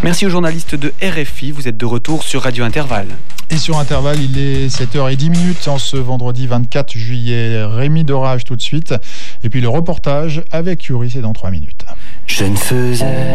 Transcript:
Merci aux journalistes de RFI. Vous êtes de retour sur Radio Intervalle. Et sur Intervalle, il est 7h10 en ce vendredi 24 juillet. Rémi Dorage tout de suite. Et puis le reportage avec Yuri, c'est dans 3 minutes. Je ne faisais